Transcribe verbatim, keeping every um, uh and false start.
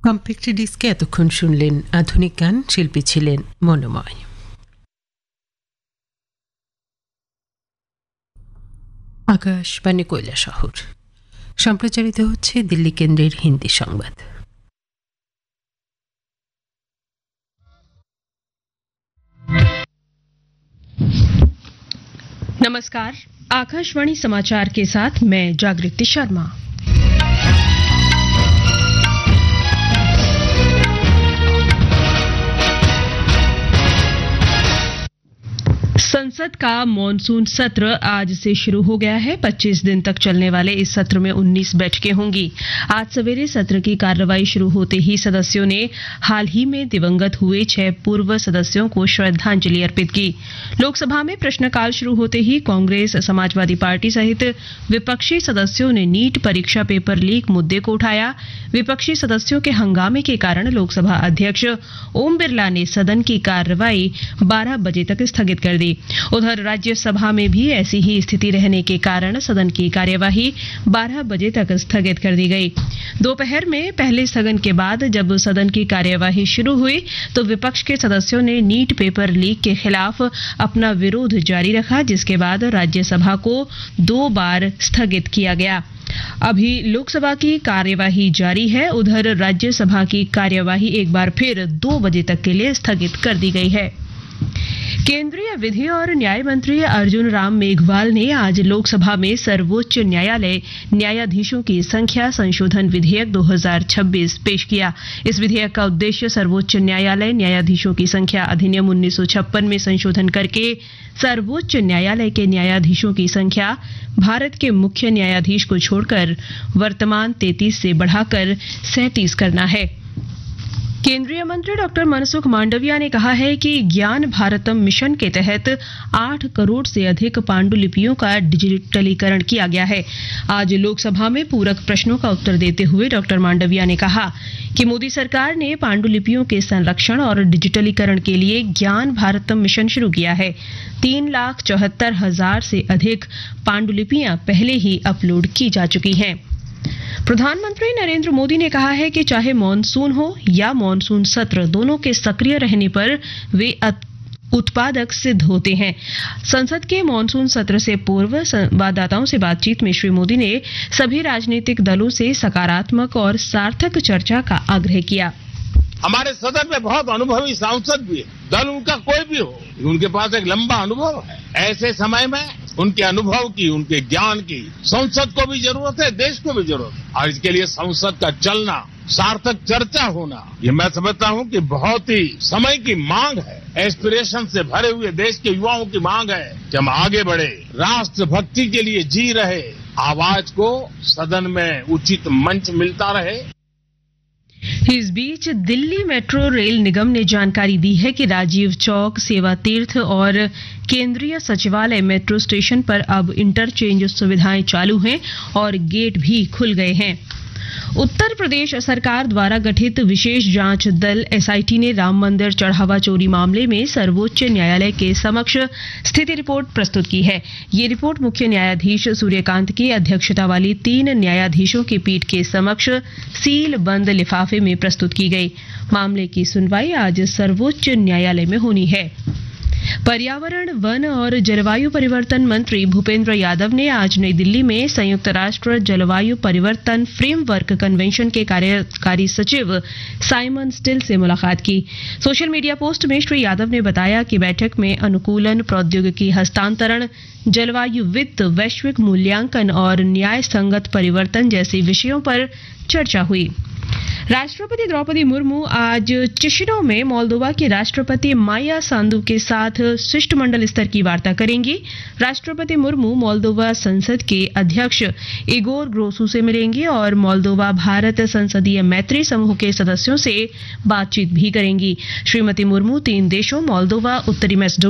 Compact ডিস্কে এতক্ষণ শুনলেন আধুনিক গান, শিল্পী ছিলেন মনোময়। আকাশবাণী কৈলাসহর সম্প্রচারিত হচ্ছে দিল্লি কেন্দ্রের হিন্দি সংবাদ। नमस्कार, आकाशवाणी समाचार के साथ मैं जागृति शर्मा। संसद का मॉनसून सत्र आज से शुरू हो गया है। पच्चीस दिन तक चलने वाले इस सत्र में उन्नीस बैठकें होंगी। आज सवेरे सत्र की कार्रवाई शुरू होते ही सदस्यों ने हाल ही में दिवंगत हुए छह पूर्व सदस्यों को श्रद्धांजलि अर्पित की। लोकसभा में प्रश्नकाल शुरू होते ही कांग्रेस, समाजवादी पार्टी सहित विपक्षी सदस्यों ने नीट परीक्षा पेपर लीक मुद्दे को उठाया। विपक्षी सदस्यों के हंगामे के कारण लोकसभा अध्यक्ष ओम बिरला ने सदन की कार्रवाई बारह बजे तक स्थगित कर दी। उधर राज्यसभा में भी ऐसी ही स्थिति रहने के कारण सदन की कार्यवाही बारह बजे तक स्थगित कर दी गई। दोपहर में पहले स्थगन के बाद जब सदन की कार्यवाही शुरू हुई तो विपक्ष के सदस्यों ने नीट पेपर लीक के खिलाफ अपना विरोध जारी रखा, जिसके बाद राज्यसभा को दो बार स्थगित किया गया। अभी लोकसभा की कार्यवाही जारी है। उधर राज्यसभा की कार्यवाही एक बार फिर दो बजे तक के लिए स्थगित कर दी गई है। केंद्रीय विधि और न्याय मंत्री अर्जुन राम मेघवाल ने आज लोकसभा में सर्वोच्च न्यायालय न्यायाधीशों की संख्या संशोधन विधेयक दो हज़ार छब्बीस पेश किया। इस विधेयक का उद्देश्य सर्वोच्च न्यायालय न्यायाधीशों की संख्या अधिनियम उन्नीस सौ छप्पन में संशोधन करके सर्वोच्च न्यायालय के न्यायाधीशों की संख्या भारत के मुख्य न्यायाधीश को छोड़कर वर्तमान तैंतीस से बढ़ाकर सैंतीस करना है। केंद्रीय मंत्री डॉक्टर मनसुख मांडविया ने कहा है कि ज्ञान भारतम मिशन के तहत आठ करोड़ से अधिक पांडुलिपियों का डिजिटलीकरण किया गया है। आज लोकसभा में पूरक प्रश्नों का उत्तर देते हुए डॉक्टर मांडविया ने कहा कि मोदी सरकार ने पांडुलिपियों के संरक्षण और डिजिटलीकरण के लिए ज्ञान भारतम मिशन शुरू किया है। तीन लाख चौहत्तर हजार से अधिक पांडुलिपियां पहले ही अपलोड की जा चुकी हैं। प्रधानमंत्री नरेंद्र मोदी ने कहा है कि चाहे मॉनसून हो या मॉनसून सत्र, दोनों के सक्रिय रहने पर वे उत्पादक सिद्ध होते हैं। संसद के मॉनसून सत्र से पूर्व संवाददाताओं से बातचीत में श्री मोदी ने सभी राजनीतिक दलों से सकारात्मक और सार्थक चर्चा का आग्रह किया। हमारे सदन में बहुत अनुभवी सांसद भी है, दल उनका कोई भी हो, उनके पास एक लंबा अनुभव है। ऐसे समय में उनके अनुभव की, उनके ज्ञान की संसद को भी जरूरत है, देश को भी जरूरत है। और इसके लिए संसद का चलना, सार्थक चर्चा होना, ये मैं समझता हूं कि बहुत ही समय की मांग है। एस्पिरेशन से भरे हुए देश के युवाओं की मांग है कि हम आगे बढ़े, राष्ट्रभक्ति के लिए जी रहे आवाज को सदन में उचित मंच मिलता रहे। इस बीच दिल्ली मेट्रो रेल निगम ने जानकारी दी है कि राजीव चौक, सेवा तीर्थ और केंद्रीय सचिवालय मेट्रो स्टेशन पर अब इंटरचेंज सुविधाएं चालू हैं और गेट भी खुल गए हैं। उत्तर प्रदेश सरकार द्वारा गठित विशेष जांच दल एसआईटी ने राम मंदिर चढ़ावा चोरी मामले में सर्वोच्च न्यायालय के समक्ष स्थिति रिपोर्ट प्रस्तुत की है। ये रिपोर्ट मुख्य न्यायाधीश सूर्यकांत की अध्यक्षता वाली तीन न्यायाधीशों की पीठ के समक्ष सील बंद लिफाफे में प्रस्तुत की गई। मामले की सुनवाई आज सर्वोच्च न्यायालय में होनी है। पर्यावरण, वन और जलवायु परिवर्तन मंत्री भूपेंद्र यादव ने आज नई दिल्ली में संयुक्त राष्ट्र जलवायु परिवर्तन फ्रेमवर्क कन्वेंशन के कार्यकारी सचिव साइमन स्टिल से मुलाकात की। सोशल मीडिया पोस्ट में श्री यादव ने बताया कि बैठक में अनुकूलन, प्रौद्योगिकी हस्तांतरण, जलवायु वित्त, वैश्विक मूल्यांकन और न्याय संगत परिवर्तन जैसे विषयों पर चर्चा हुई। राष्ट्रपति द्रौपदी मुर्मू आज चिशिडो में मोल्दोवा की राष्ट्रपति माया सांदू के साथ शिष्टमंडल स्तर की वार्ता करेंगी। राष्ट्रपति मुर्मू मोल्दोवा संसद के अध्यक्ष इगोर ग्रोसू से मिलेंगी और मोल्दोवा भारत संसदीय मैत्री समूह के सदस्यों से बातचीत भी करेंगी। श्रीमती मुर्मू तीन देशों मोल्दोवा, उत्तरी मैसेडोनिया